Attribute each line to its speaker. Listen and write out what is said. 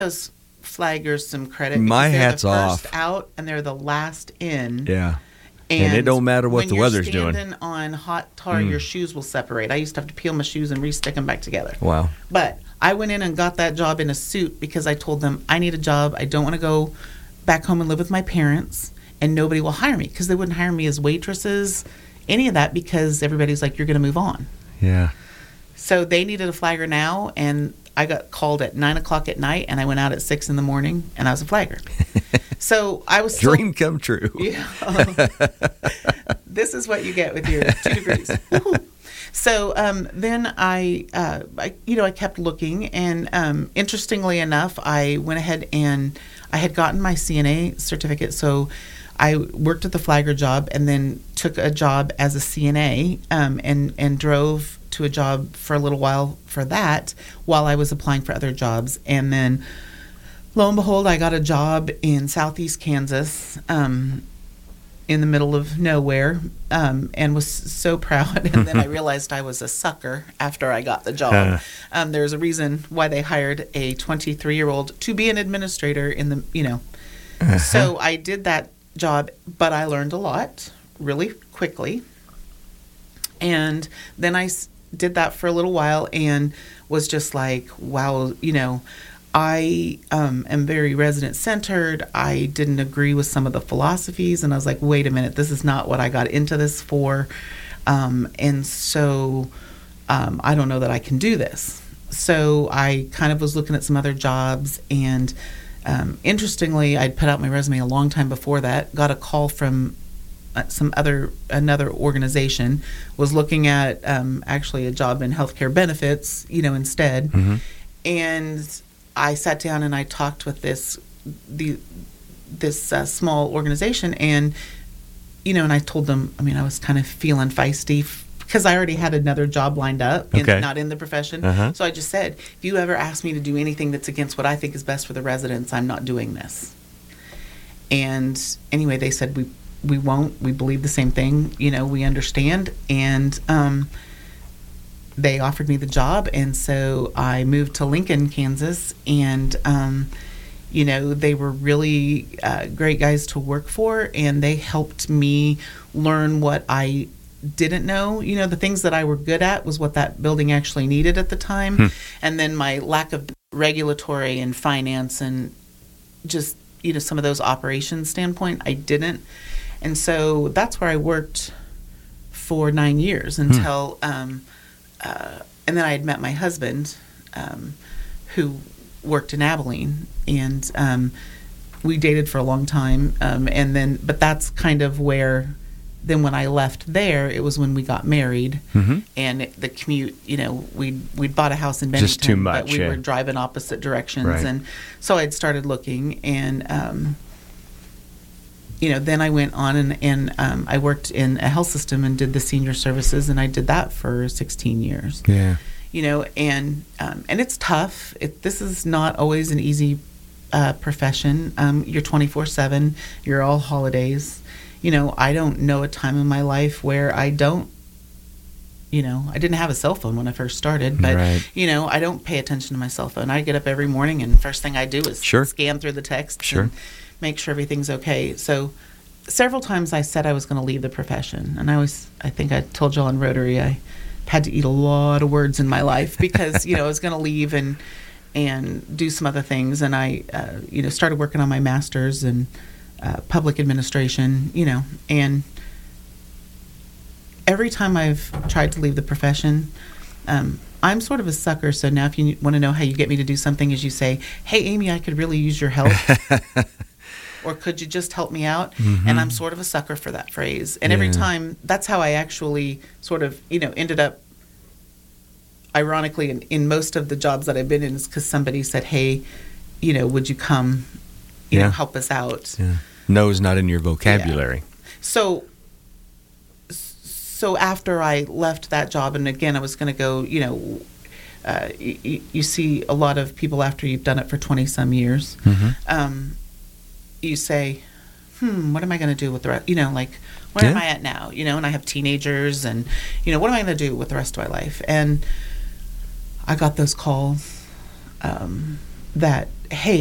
Speaker 1: those flaggers some credit.
Speaker 2: My
Speaker 1: because they're
Speaker 2: hat's
Speaker 1: the
Speaker 2: off.
Speaker 1: first out and they're the last in.
Speaker 2: Yeah. And it don't matter what the weather's doing.
Speaker 1: When you're standing on hot tar, your shoes will separate. I used to have to peel my shoes and re-stick them back together.
Speaker 2: Wow.
Speaker 1: But I went in and got that job in a suit because I told them, I need a job. I don't want to go back home and live with my parents, and nobody will hire me because they wouldn't hire me as waitresses, any of that, because everybody's like, you're going to move on.
Speaker 2: Yeah.
Speaker 1: So they needed a flagger now, and I got called at 9 o'clock at night, and I went out at 6 in the morning, and I was a flagger. So I was
Speaker 2: Dream come true.
Speaker 1: Yeah. This is what you get with your 2 degrees. Woohoo. So then I kept looking, and interestingly enough, I went ahead and I had gotten my CNA certificate. So I worked at the flagger job, and then took a job as a CNA, and drove to a job for a little while for that while I was applying for other jobs. And then lo and behold, I got a job in southeast Kansas, in the middle of nowhere, and was so proud. And then I realized I was a sucker after I got the job. There's a reason why they hired a 23-year-old to be an administrator in the, So I did that job, but I learned a lot really quickly. And then I did that for a little while and was just like, wow, I am very resident-centered. I didn't agree with some of the philosophies, and I was like, wait a minute, this is not what I got into this for. And so I don't know that I can do this. So I kind of was looking at some other jobs, and interestingly, I'd put out my resume a long time before that, got a call from another organization, was looking at actually a job in healthcare benefits, instead. Mm-hmm. And I sat down and I talked with this small organization, and and I told them, I was kind of feeling feisty because I already had another job lined up, not in the profession. Uh-huh. So I just said, if you ever ask me to do anything that's against what I think is best for the residents, I'm not doing this. And anyway, they said, we won't. We believe the same thing. We understand. And they offered me the job, and so I moved to Lincoln, Kansas, and they were really great guys to work for, and they helped me learn what I didn't know. The things that I were good at was what that building actually needed at the time, and then my lack of regulatory and finance and just some of those operations standpoint, I didn't, and so that's where I worked for 9 years until. And then I had met my husband, who worked in Abilene, and we dated for a long time. But that's kind of where, then when I left there, it was when we got married, and the commute, we'd bought a house in Bennington,
Speaker 2: just too much,
Speaker 1: but we were driving opposite directions,
Speaker 2: right.
Speaker 1: And so I'd started looking, and then I went on and I worked in a health system and did the senior services, and I did that for 16 years.
Speaker 2: Yeah.
Speaker 1: And it's tough. This is not always an easy profession. You're 24/7. You're all holidays. I don't know a time in my life where I don't. I didn't have a cell phone when I first started, but
Speaker 2: right.
Speaker 1: I don't pay attention to my cell phone. I get up every morning, and first thing I do is scan through the text.
Speaker 2: Sure.
Speaker 1: And make sure everything's okay. So several times I said I was going to leave the profession. And I think I told y'all in Rotary, I had to eat a lot of words in my life because, I was going to leave and do some other things. And I, started working on my master's in public administration, and every time I've tried to leave the profession, I'm sort of a sucker. So now if you want to know how you get me to do something is you say, hey, Amy, I could really use your help. Or could you just help me out? Mm-hmm. And I'm sort of a sucker for that phrase. And every time, that's how I actually sort of, ended up, ironically, in most of the jobs that I've been in, is because somebody said, hey, would you come, help us out?
Speaker 2: Yeah. No is not in your vocabulary.
Speaker 1: Yeah. So after I left that job, and again, I was going to go, you see a lot of people after you've done it for 20-some years, you say, what am I going to do with the rest? Where am I at now? And I have teenagers, and, what am I going to do with the rest of my life? And I got those calls that hey,